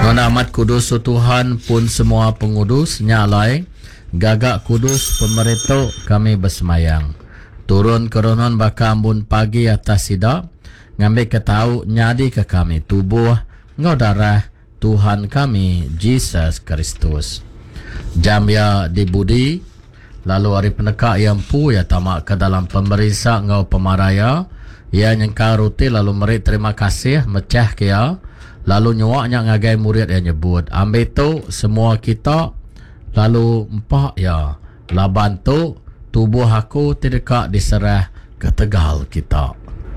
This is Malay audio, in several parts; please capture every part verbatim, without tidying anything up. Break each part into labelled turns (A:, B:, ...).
A: Nona amat kudus su Tuhan pun semua pengudus nyalai gagak kudus pemerintah kami bersemayang. Turun keronon baka ambun pagi atas sida ngambil ketahu nyadi ke kami tubuh ngau darah Tuhan kami Jesus Kristus. Jam ya dibudi lalu hari penekak yang pu ya tamak ke dalam pemerintah ngau pemaraya ia nyengkau ruti lalu meri terima kasih mecah kia lalu nyuaknya ngagai murid yang nyebut ambil tu semua kita lalu empat ya laban tu tubuh aku tidak diserah ke tegal kita.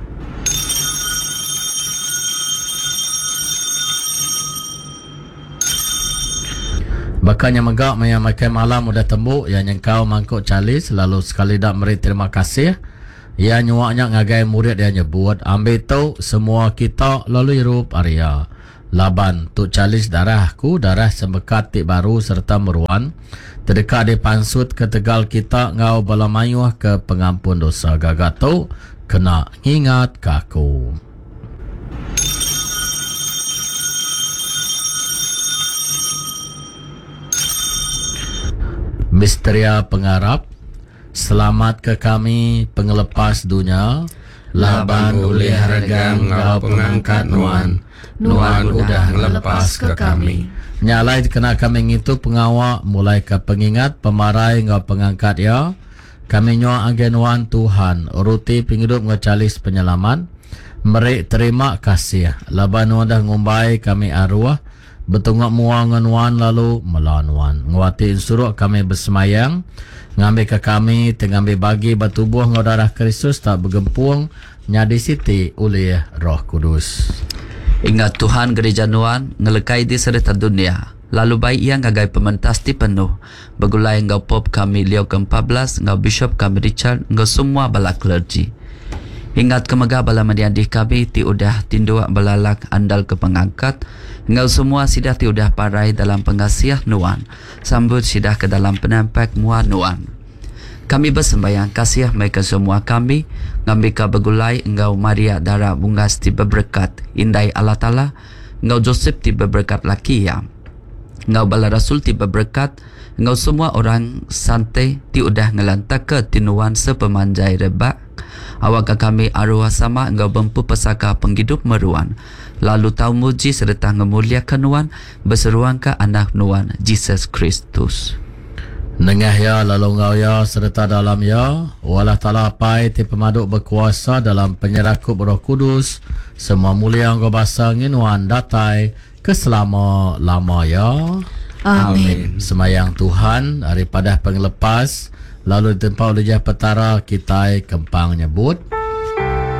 A: Bakanya megak maya makai malam udah tembuk yang nyengkau mangkuk calis lalu sekali dak meri terima kasih ia nyuaknya ngagai murid yang nyebut ambil tu semua kita lalu irup Arya laban tu calis darahku darah sembekat tik baru serta meruan terdekat di pansut ke tegal kita ngau balamayuh ke pengampun dosa gagak tu kena ingat kaku. Misteria pengarap selamat ke kami pengelepas dunia laban oleh harga engkau pengangkat nuan nuan udah ngelepas ke kami nyalai kena kami ngitu pengawak mulai ke pengingat pemarai engkau pengangkat ya kami nyoa agenuan Tuhan ruti penghidup ngecalis penyelaman merik terima kasih laban nuan dah ngumbai kami arwah betungak muangan wan lalu melawan nguati suruh kami bersemayang ngambil ke kami tengambil bagi batubuh ngau darah Kristus tak bergempung nyadi siti oleh Roh Kudus.
B: Ingat Tuhan gereja nuan ngelekai di serta dunia lalu baik yang ngagai pementas di penuh begulai ngau pop kami Leo ke empat belas ngau bishop kami Richard ngau semua bala clergy. Ingat kemega bala mediadih kami ti udah tinduak belalak andal ke pengangkat ngau semua sidah ti udah parai dalam pengasiah nuan sambut sidah ke dalam penampak mua nuan. Kami bersembayang kasih mereka semua kami ngambil ke begulai engkau Maria darah bungas ti berberkat indai Allah Ta'ala engkau Joseph ti berberkat laki ya engkau bala rasul ti berberkat engkau semua orang santai ti udah ngelantak ke tinuan sepemanjai rebak awak kami arwah sama engkau bempu pesaka penghidup meruan lalu tahu muji serta ngemuliakan nuan berseruan ke anak nuan Jesus Kristus.
A: Nengah ya lalu ngau ya serta dalam ya walah Ta'ala pai ti pemaduk berkuasa dalam penyerakup Roh Kudus semua mulia engkau basa nginuan datai keselama-lama ya.
C: Amin.
A: Semayang Tuhan daripada penglepas lalu di tempat ulijah petara kita kempang nyebut